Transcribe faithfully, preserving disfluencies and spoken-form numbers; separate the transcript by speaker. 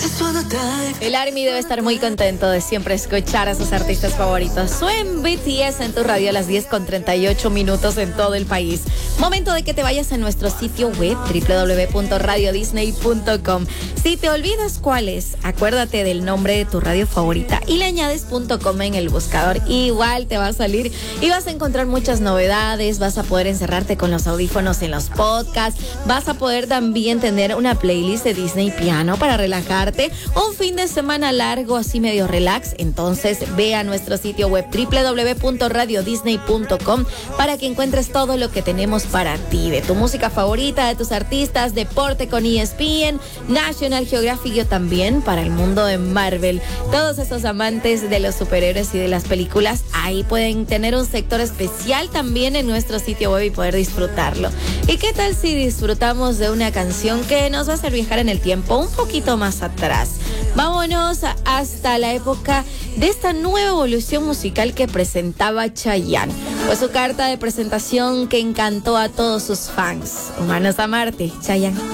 Speaker 1: El Army debe estar muy contento de siempre escuchar a sus artistas favoritos. Suen B T S en tu radio a las diez con treinta y ocho minutos en todo el país. Momento de que te vayas a nuestro sitio web doble u doble u doble u punto radio disney punto com. Si te olvidas cuál es, acuérdate del nombre de tu radio favorita y le añades .com en el buscador. Igual te va a salir y vas a encontrar muchas novedades. Vas a poder encerrarte con los audífonos en los podcasts. Vas a poder también tener una playlist de Disney Piano para relajarte. Un fin de semana largo, así medio relax. Entonces ve a nuestro sitio web doble u doble u doble u punto radio disney punto com para que encuentres todo lo que tenemos para ti, de tu música favorita, de tus artistas, deporte con E S P N, National Geographic, yo también para el mundo de Marvel. Todos esos amantes de los superhéroes y de las películas, ahí pueden tener un sector especial también en nuestro sitio web y poder disfrutarlo. ¿Y qué tal si disfrutamos de una canción que nos va a hacer viajar en el tiempo un poquito más atrás? Vámonos hasta la época de esta nueva evolución musical que presentaba Chayanne. Fue su carta de presentación que encantó a todos sus fans. Humanos a Marte, Chayanne.